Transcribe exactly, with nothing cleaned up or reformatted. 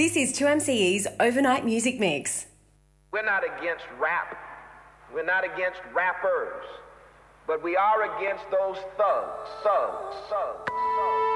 This is two M C E's Overnight Music Mix. We're not against rap. We're not against rappers. But we are against those thugs, thugs, thugs, thugs.